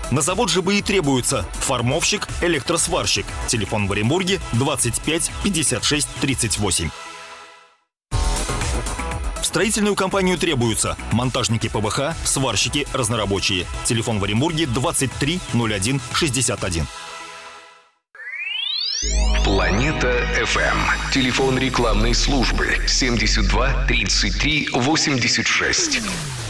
На завод ЖБИ требуется формовщик, электросварщик. Телефон в Оренбурге 25 56 38. В строительную компанию требуются монтажники ПВХ, сварщики, разнорабочие. Телефон в Оренбурге 23 01 61. Планета FM. Телефон рекламной службы 72 33 86.